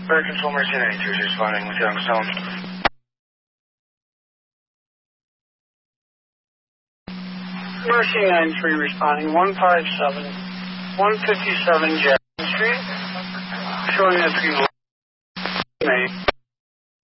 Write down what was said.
Air Control Mercy 93 is responding with Youngstown. Mercy 93 responding, 157 Jackson Street, showing that people